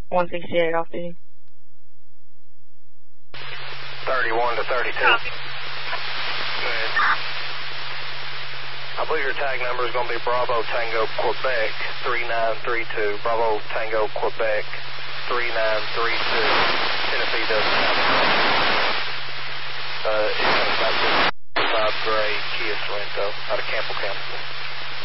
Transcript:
168 off duty. 31 to 32. Copy. Good. I believe your tag number is going to be Bravo Tango Quebec 3932. Bravo Tango Quebec 3932. Tennessee doesn't have it. It's about 5 gray Kia Sorento out of Campbell County.